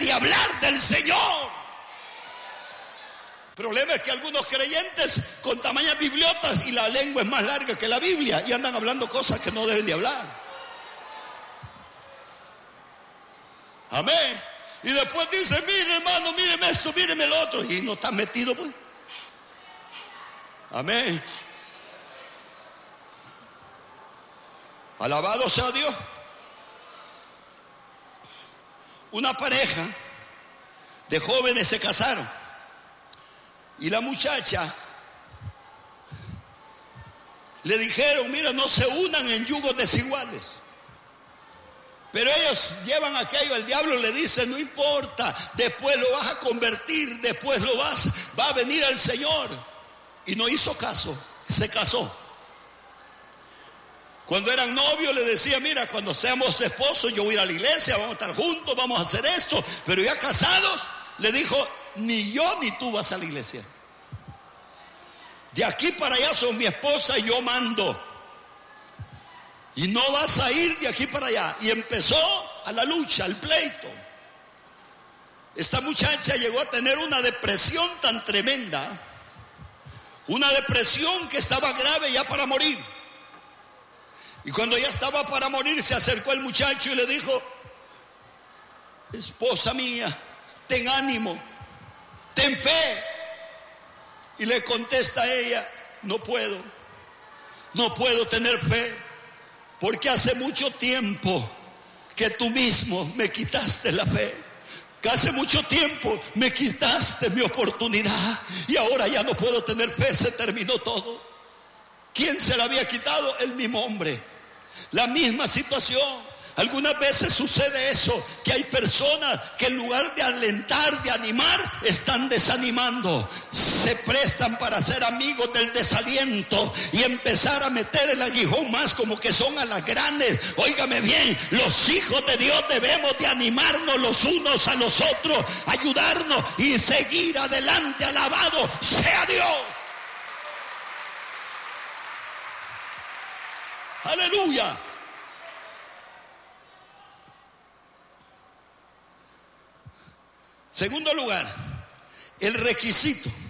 de hablar del Señor. El problema es que algunos creyentes con tamañas bibliotas y la lengua es más larga que la Biblia y andan hablando cosas que no deben de hablar. Amén. Y después dice, mire hermano, míreme esto, míreme lo otro. Y no está metido pues. Amén. Alabado sea Dios. Una pareja de jóvenes se casaron. Y la muchacha le dijeron, mira, no se unan en yugos desiguales. Pero ellos llevan aquello, el diablo le dice, no importa, después lo vas a convertir, después va a venir el Señor. Y no hizo caso, se casó. Cuando eran novios le decía, mira, cuando seamos esposos yo voy a ir a la iglesia, vamos a estar juntos, vamos a hacer esto. Pero ya casados, le dijo, ni yo ni tú vas a la iglesia. De aquí para allá son mi esposa y yo mando. Y no vas a ir de aquí para allá. Y empezó a la lucha, al pleito. Esta muchacha llegó a tener una depresión tan tremenda. Una depresión que estaba grave ya para morir. Y cuando ya estaba para morir se acercó el muchacho y le dijo, esposa mía, ten ánimo, ten fe. Y le contesta a ella, no puedo tener fe, porque hace mucho tiempo que tú mismo me quitaste la fe, que hace mucho tiempo me quitaste mi oportunidad y ahora ya no puedo tener fe, se terminó todo. ¿Quién se la había quitado? El mismo hombre, la misma situación. Algunas veces sucede eso, que hay personas que en lugar de alentar, de animar, están desanimando. Se prestan para ser amigos del desaliento y empezar a meter el aguijón más como que son alacranes. Óigame bien, los hijos de Dios debemos de animarnos los unos a los otros, ayudarnos y seguir adelante. Alabado sea Dios. Aleluya. Segundo lugar, el requisito.